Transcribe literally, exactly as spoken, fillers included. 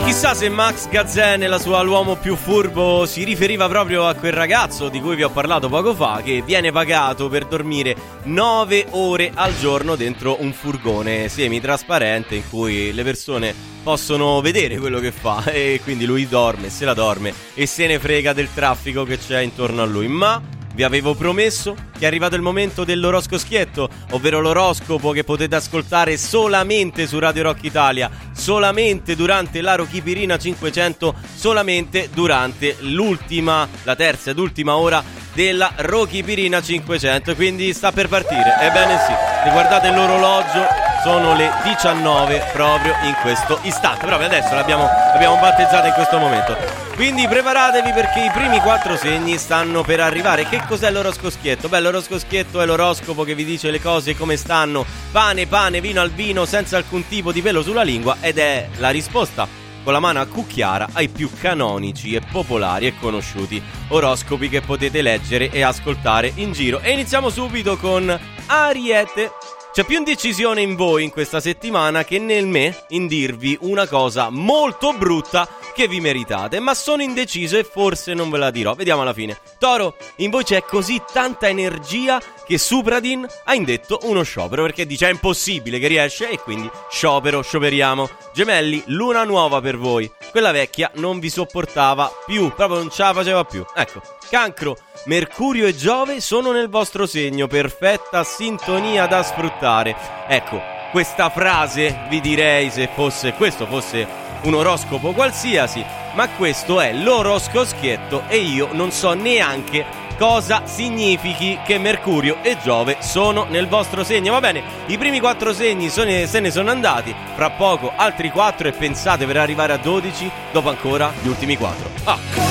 Chissà se Max Gazzè nella sua L'uomo più furbo si riferiva proprio a quel ragazzo di cui vi ho parlato poco fa, che viene pagato per dormire nove ore al giorno dentro un furgone semitrasparente in cui le persone possono vedere quello che fa, e quindi lui dorme, se la dorme e se ne frega del traffico che c'è intorno a lui. Ma vi avevo promesso che è arrivato il momento dell'orosco schietto, ovvero l'oroscopo che potete ascoltare solamente su Radio Rock Italia, solamente durante la Rochipirina cinquecento, solamente durante l'ultima, la terza ed ultima ora della Rochipirina cinquecento. Quindi sta per partire, ebbene sì, se guardate l'orologio sono le diciannove proprio in questo istante, proprio adesso l'abbiamo, l'abbiamo battezzata in questo momento. Quindi preparatevi perché i primi quattro segni stanno per arrivare. Che cos'è l'orosco schietto? Beh, l'orosco schietto è l'oroscopo che vi dice le cose come stanno, pane, pane, vino al vino, senza alcun tipo di pelo sulla lingua, ed è la risposta con la mano a cucchiara ai più canonici e popolari e conosciuti oroscopi che potete leggere e ascoltare in giro. E iniziamo subito con Ariete. C'è più indecisione in voi in questa settimana che nel me in dirvi una cosa molto brutta che vi meritate, ma sono indeciso e forse non ve la dirò, vediamo alla fine. Toro, in voi c'è così tanta energia che Supradin ha indetto uno sciopero, perché dice è impossibile che riesce e quindi sciopero, scioperiamo. Gemelli, luna nuova per voi, quella vecchia non vi sopportava più, proprio non ce la faceva più. Ecco, Cancro, Mercurio e Giove sono nel vostro segno, perfetta sintonia da sfruttare. Ecco, questa frase vi direi se fosse questo fosse un oroscopo qualsiasi, ma questo è l'orosco schietto e io non so neanche cosa significhi che Mercurio e Giove sono nel vostro segno. Va bene, i primi quattro segni sono, se ne sono andati, fra poco altri quattro e pensate per arrivare a dodici dopo ancora gli ultimi quattro. Ah!